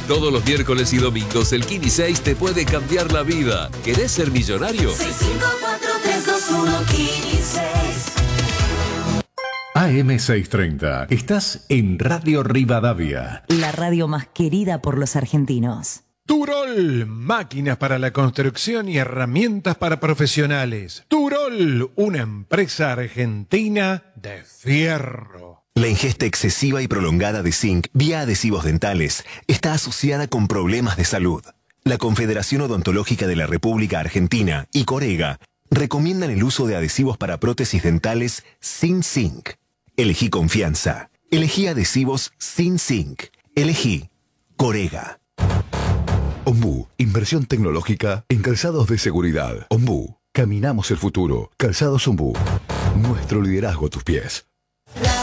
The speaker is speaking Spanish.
Todos los miércoles y domingos el Kini 6 te puede cambiar la vida. ¿Querés ser millonario? 654-321 Kini 6. AM630. Estás en Radio Rivadavia. La radio más querida por los argentinos. Turol, máquinas para la construcción y herramientas para profesionales. Turol, una empresa argentina de fierro. La ingesta excesiva y prolongada de zinc vía adhesivos dentales está asociada con problemas de salud. La Confederación Odontológica de la República Argentina y Corega recomiendan el uso de adhesivos para prótesis dentales sin zinc. Elegí confianza. Elegí adhesivos sin zinc. Elegí Corega. Ombú, inversión tecnológica en calzados de seguridad. Ombú, caminamos el futuro. Calzados Ombú, nuestro liderazgo a tus pies.